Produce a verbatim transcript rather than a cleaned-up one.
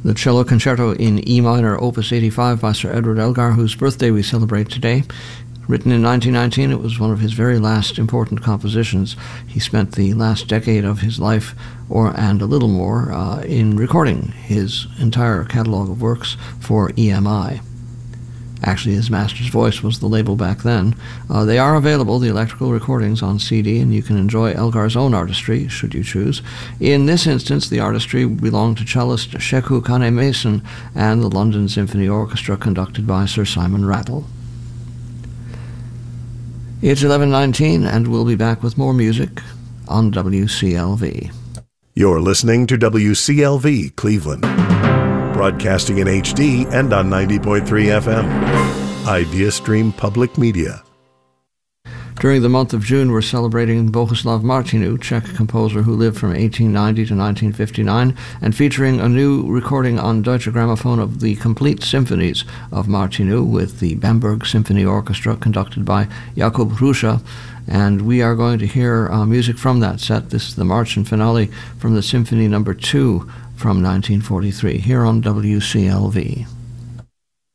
The Cello Concerto in E minor, Opus eighty-five by Sir Edward Elgar, whose birthday we celebrate today. Written in nineteen nineteen, it was one of his very last important compositions. He spent the last decade of his life, or and a little more, uh, in recording his entire catalog of works for E M I. Actually, his master's voice was the label back then. Uh, they are available, the electrical recordings, on C D, and you can enjoy Elgar's own artistry, should you choose. In this instance, the artistry belonged to cellist Sheku Kane Mason and the London Symphony Orchestra, conducted by Sir Simon Rattle. It's eleven nineteen, and we'll be back with more music on W C L V. You're listening to W C L V Cleveland, broadcasting in H D and on ninety point three F M. IdeaStream Public Media. During the month of June, we're celebrating Bohuslav Martinu, Czech composer who lived from eighteen ninety to nineteen fifty-nine, and featuring a new recording on Deutsche Grammophon of the complete symphonies of Martinu with the Bamberg Symphony Orchestra, conducted by Jakub Hrusa. And we are going to hear uh, music from that set. This is the March and Finale from the Symphony Number two from nineteen forty-three, here on W C L V.